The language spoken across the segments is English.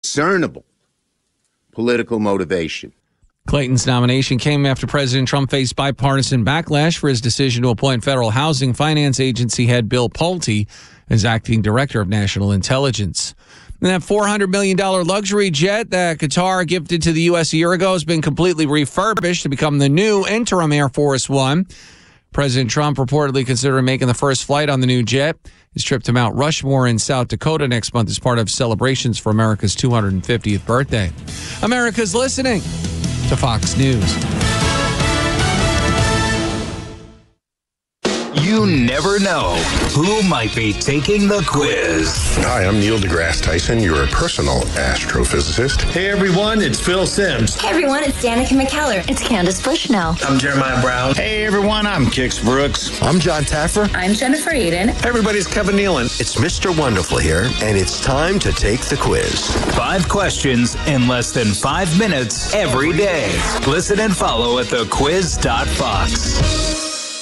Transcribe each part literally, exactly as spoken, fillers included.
discernible political motivation. Clayton's nomination came after President Trump faced bipartisan backlash for his decision to appoint Federal Housing Finance Agency head Bill Pulte as acting director of national intelligence. And that four hundred million dollars luxury jet that Qatar gifted to the U S a year ago has been completely refurbished to become the new interim Air Force One. President Trump reportedly considering making the first flight on the new jet. His trip to Mount Rushmore in South Dakota next month is part of celebrations for America's two hundred fiftieth birthday. America's listening to Fox News. You never know who might be taking the quiz. Hi, I'm Neil deGrasse Tyson, your personal astrophysicist. Hey everyone, it's Phil Simms. Hey everyone, it's Danica McKellar. It's Candace Bushnell. I'm Jeremiah Brown. Hey everyone, I'm Kix Brooks. I'm John Taffer. I'm Jennifer Aiden. Hey everybody, it's Kevin Nealon. It's Mister Wonderful here, and it's time to take the quiz. Five questions in less than five minutes every day. Listen and follow at the quiz dot fox.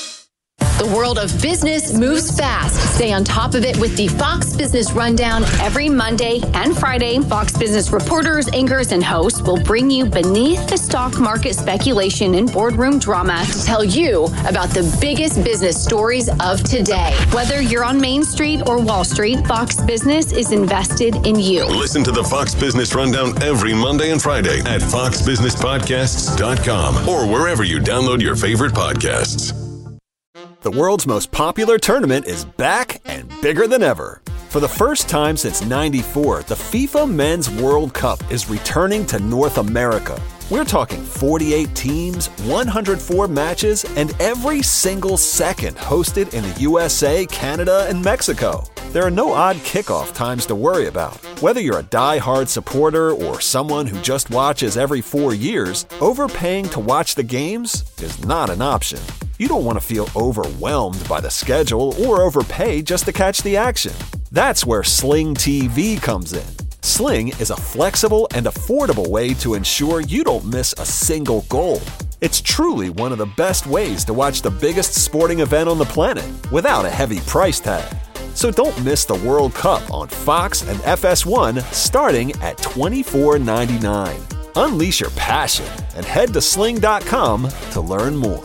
The world of business moves fast. Stay on top of it with the Fox Business Rundown every Monday and Friday. Fox Business reporters, anchors, and hosts will bring you beneath the stock market speculation and boardroom drama to tell you about the biggest business stories of today. Whether you're on Main Street or Wall Street, Fox Business is invested in you. Listen to the Fox Business Rundown every Monday and Friday at fox business podcasts dot com or wherever you download your favorite podcasts. The world's most popular tournament is back and bigger than ever. For the first time since ninety-four, the FIFA Men's World Cup is returning to North America. We're talking forty-eight teams, one hundred four matches, and every single second hosted in the U S A, Canada, and Mexico. There are no odd kickoff times to worry about. Whether you're a die-hard supporter or someone who just watches every four years, overpaying to watch the games is not an option. You don't want to feel overwhelmed by the schedule or overpay just to catch the action. That's where Sling T V comes in. Sling is a flexible and affordable way to ensure you don't miss a single goal. It's truly one of the best ways to watch the biggest sporting event on the planet without a heavy price tag. So don't miss the World Cup on Fox and F S one starting at twenty-four ninety-nine. Unleash your passion and head to sling dot com to learn more.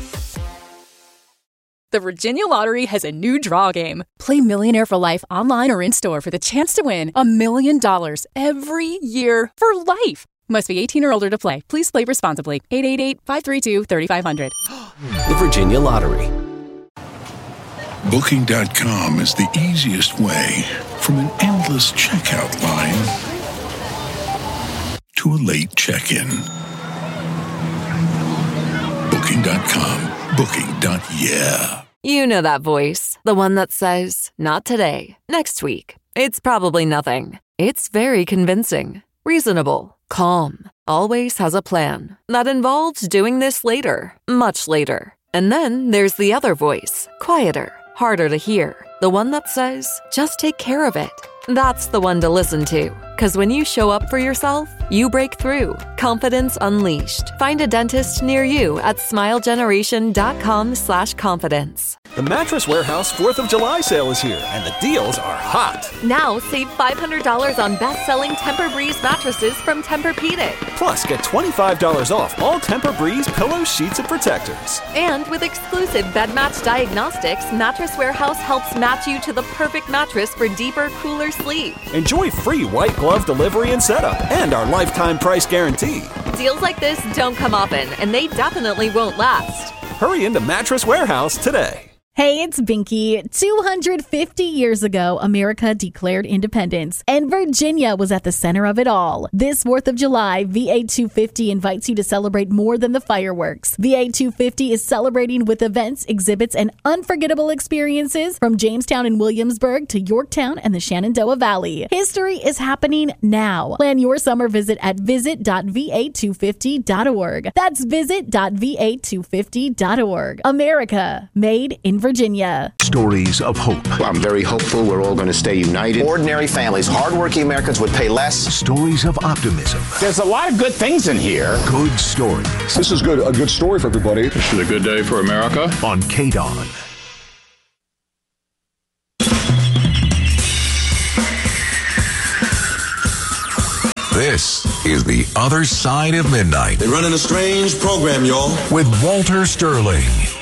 The Virginia Lottery has a new draw game. Play Millionaire for Life online or in-store for the chance to win a million dollars every year for life. Must be eighteen or older to play. Please play responsibly. eight eight eight, five three two, three five zero zero. The Virginia Lottery. Booking dot com is the easiest way from an endless checkout line to a late check-in. Booking dot com. Booking. Yeah. You know that voice, the one that says, not today, next week. It's probably nothing. It's very convincing, reasonable, calm, always has a plan that involves doing this later, much later. And then there's the other voice, quieter, harder to hear, the one that says, just take care of it. That's the one to listen to. Because when you show up for yourself, you break through. Confidence unleashed. Find a dentist near you at smilegeneration.com slash confidence. The Mattress Warehouse fourth of July sale is here, and the deals are hot. Now save five hundred dollars on best-selling Tempur-Breeze mattresses from Tempur-Pedic. Plus, get twenty-five dollars off all Tempur-Breeze pillows, sheets, and protectors. And with exclusive bed match diagnostics, Mattress Warehouse helps match you to the perfect mattress for deeper, cooler sleep. Enjoy free white glove delivery and setup, and our lifetime price guarantee. Deals like this don't come often, and they definitely won't last. Hurry into Mattress Warehouse today. Hey, it's Binky. two hundred fifty years ago, America declared independence, and Virginia was at the center of it all. This fourth of July, V A two fifty invites you to celebrate more than the fireworks. V A two fifty is celebrating with events, exhibits, and unforgettable experiences from Jamestown and Williamsburg to Yorktown and the Shenandoah Valley. History is happening now. Plan your summer visit at visit dot v a two fifty dot org. That's visit dot v a two fifty dot org. America, made in Virginia. Stories of hope. Well, I'm very hopeful we're all going to stay united. Ordinary families, hardworking Americans would pay less. Stories of optimism. There's a lot of good things in here. Good stories. This is good. A good story for everybody. This is a good day for America. On K D O N. This is The Other Side of Midnight. They're running a strange program, y'all. With Walter Sterling.